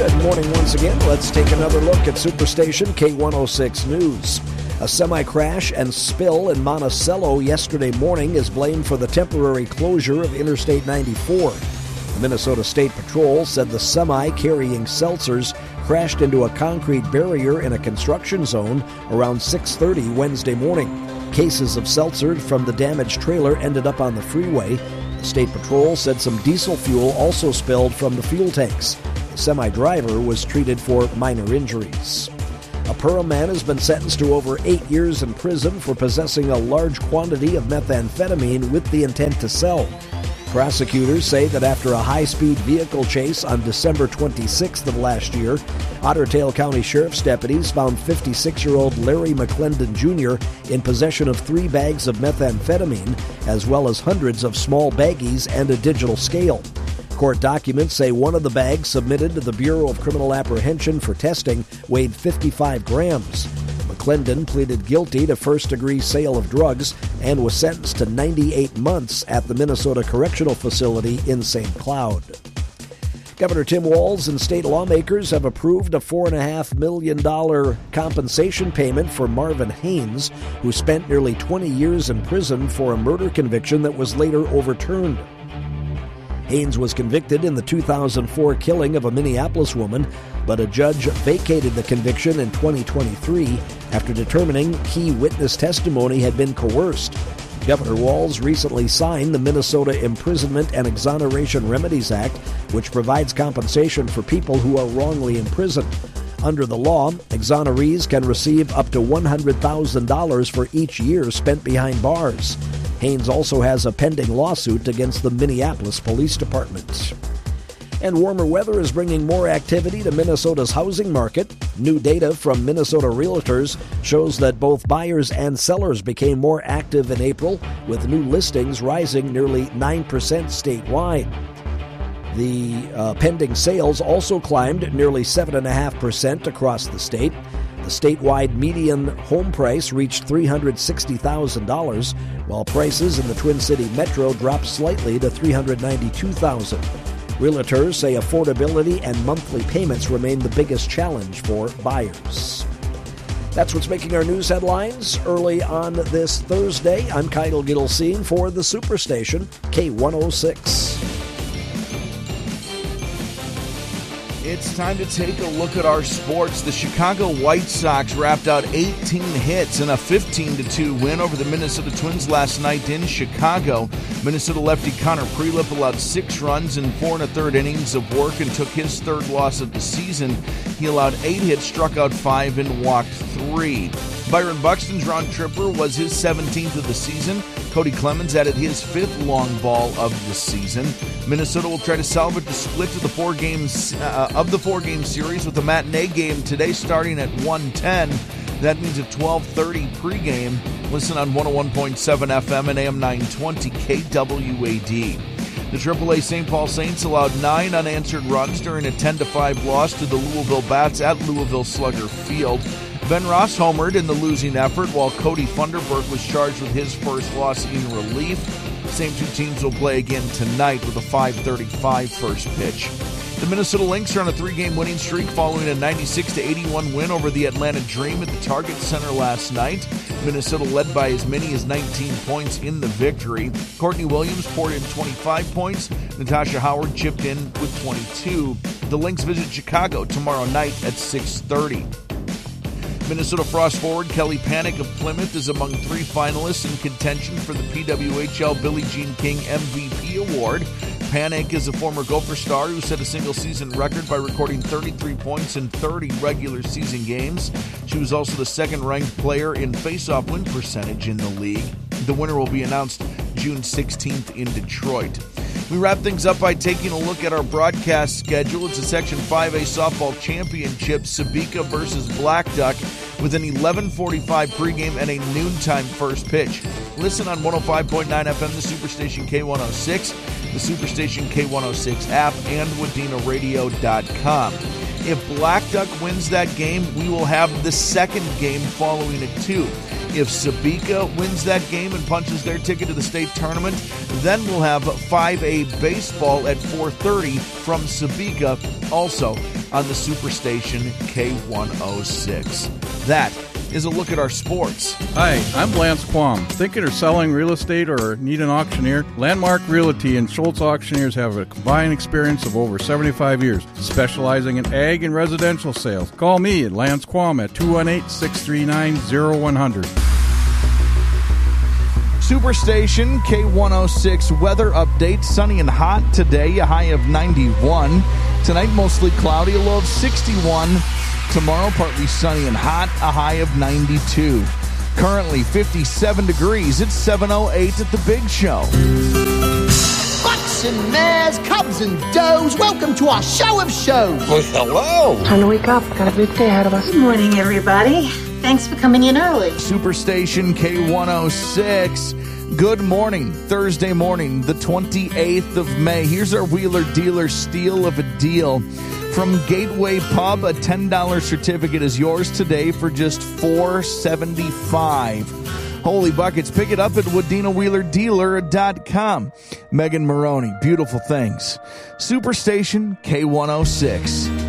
Good morning once again. Let's take another look at Superstation K106 News. A semi-crash and spill in Monticello yesterday morning is blamed for the temporary closure of Interstate 94. The Minnesota State Patrol said the semi carrying seltzers crashed into a concrete barrier in a construction zone around 6:30 Wednesday morning. Cases of seltzer from the damaged trailer ended up on the freeway. The State Patrol said some diesel fuel also spilled from the fuel tanks. The semi-driver was treated for minor injuries. A Perham man has been sentenced to over 8 years in prison for possessing a large quantity of methamphetamine with the intent to sell. Prosecutors say that after a high-speed vehicle chase on December 26th of last year, Otter Tail County Sheriff's deputies found 56-year-old Larry McClendon Jr. in possession of 3 bags of methamphetamine, as well as hundreds of small baggies and a digital scale. Court documents say one of the bags submitted to the Bureau of Criminal Apprehension for testing weighed 55 grams. McClendon pleaded guilty to first-degree sale of drugs and was sentenced to 98 months at the Minnesota Correctional Facility in St. Cloud. Governor Tim Walz and state lawmakers have approved a $4.5 million compensation payment for Marvin Haynes, who spent nearly 20 years in prison for a murder conviction that was later overturned. Haynes was convicted in the 2004 killing of a Minneapolis woman, but a judge vacated the conviction in 2023 after determining key witness testimony had been coerced. Governor Walz recently signed the Minnesota Imprisonment and Exoneration Remedies Act, which provides compensation for people who are wrongly imprisoned. Under the law, exonerees can receive up to $100,000 for each year spent behind bars. Haynes also has a pending lawsuit against the Minneapolis Police Department. And warmer weather is bringing more activity to Minnesota's housing market. New data from Minnesota Realtors shows that both buyers and sellers became more active in April, with new listings rising nearly 9% statewide. The pending sales also climbed nearly 7.5% across the state. The statewide median home price reached $360,000, while prices in the Twin City Metro dropped slightly to $392,000. Realtors say affordability and monthly payments remain the biggest challenge for buyers. That's what's making our news headlines early on this Thursday. I'm Kyle Gittlesean for the Superstation, K106. It's time to take a look at our sports. The Chicago White Sox wrapped out 18 hits in a 15-2 win over the Minnesota Twins last night in Chicago. Minnesota lefty Connor Prelip allowed 6 runs in 4 1/3 innings of work and took his 3rd loss of the season. He allowed 8 hits, struck out 5, and walked 3. Byron Buxton's round tripper was his 17th of the season. Cody Clemens added his 5th long ball of the season. Minnesota will try to salvage the split to the 4 games of the 4-game series with a matinee game today starting at 1:10. That means a 12:30 pregame. Listen on 101.7 FM and AM 920 KWAD. The AAA St. Paul Saints allowed 9 unanswered runs during a 10-5 loss to the Louisville Bats at Louisville Slugger Field. Ben Ross homered in the losing effort, while Cody Funderburk was charged with his first loss in relief. Same 2 teams will play again tonight with a 5:35 first pitch. The Minnesota Lynx are on a 3-game winning streak following a 96-81 win over the Atlanta Dream at the Target Center last night. Minnesota led by as many as 19 points in the victory. Courtney Williams poured in 25 points. Natasha Howard chipped in with 22. The Lynx visit Chicago tomorrow night at 6:30. Minnesota Frost forward Kelly Panic of Plymouth is among 3 finalists in contention for the PWHL Billie Jean King MVP Award. Panic is a former Gopher star who set a single-season record by recording 33 points in 30 regular season games. She was also the 2nd-ranked player in face-off win percentage in the league. The winner will be announced June 16th in Detroit. We wrap things up by taking a look at our broadcast schedule. It's a Section 5A softball championship, Sabika versus Blackduck, with an 11:45 pregame and a noontime first pitch. Listen on 105.9 FM, the Superstation K106, the Superstation K106 app, and WadenaRadio.com. If Blackduck wins that game, we will have the second game following it too. If Sabika wins that game and punches their ticket to the state tournament, then we'll have 5A baseball at 4:30 from Sabika, also on the Superstation K106. That is a look at our sports. Hi, I'm Lance Quam. Thinking of selling real estate or need an auctioneer? Landmark Realty and Schultz Auctioneers have a combined experience of over 75 years, specializing in ag and residential sales. Call me at Lance Quam at 218-639-0100. Superstation K106 weather update. Sunny and hot today, a high of 91. Tonight, mostly cloudy, a low of 61. Tomorrow, partly sunny and hot, a high of 92. Currently 57 degrees. It's 7:08 at the Big Show. Bucks and mares, cubs and does, welcome to our show of shows. Well, hello. Time to wake up. Got a big day ahead of us. Good morning, everybody. Thanks for coming in early. Superstation K106. Good morning. Thursday morning, the 28th of May. Here's our Wheeler Dealer steal of a deal. From Gateway Pub, a $10 certificate is yours today for just $4.75. Holy buckets. Pick it up at WadinaWheelerDealer.com. Megan Maroney, beautiful things. Superstation K106.